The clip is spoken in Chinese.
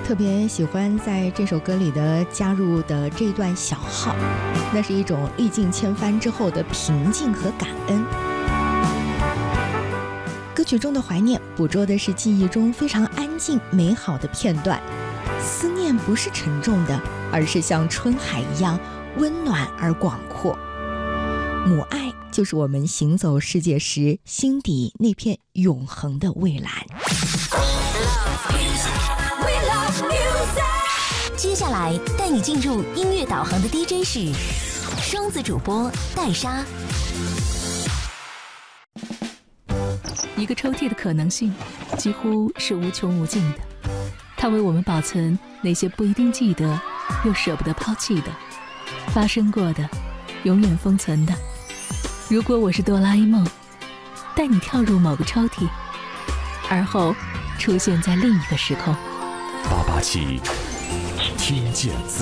特别喜欢在这首歌里的加入的这段小号，那是一种历尽千帆之后的平静和感恩。歌曲中的怀念捕捉的是记忆中非常安静美好的片段，思念不是沉重的，而是像春海一样温暖而广阔。母爱就是我们行走世界时心底那片永恒的蔚蓝。 接下来带你进入音乐导航的 DJ 是双子主播戴莎。 一个抽屉的可能性几乎是无穷无尽的，它为我们保存那些不一定记得又舍不得抛弃的，发生过的，永远封存的。如果我是哆啦 A 梦，带你跳入某个抽屉，而后出现在另一个时空。 887听见自